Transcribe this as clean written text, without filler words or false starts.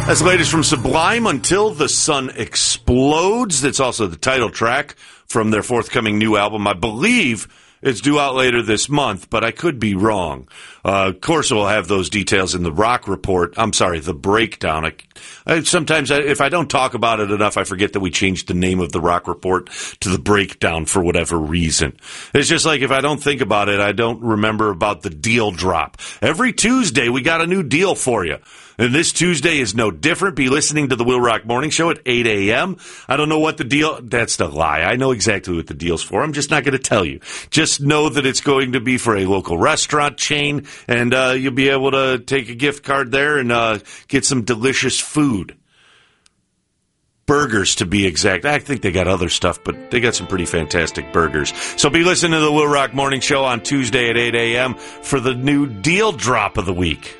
That's the latest from Sublime, Until the Sun Explodes. That's also the title track from their forthcoming new album. I believe it's due out later this month, but I could be wrong. Of course, we'll have those details in the Rock Report. I'm sorry, the Breakdown. Sometimes, if I don't talk about it enough, I forget that we changed the name of the Rock Report to the Breakdown for whatever reason. It's just like if I don't think about it, I don't remember about the deal drop. Every Tuesday, we got a new deal for you. And this Tuesday is no different. Be listening to the Will Rock Morning Show at 8 a.m. I don't know what the deal... That's the lie. I know exactly what the deal's for. I'm just not going to tell you. Just know that it's going to be for a local restaurant chain, and you'll be able to take a gift card there and get some delicious food. Burgers, to be exact. I think they got other stuff, but they got some pretty fantastic burgers. So be listening to the Will Rock Morning Show on Tuesday at 8 a.m. for the new deal drop of the week.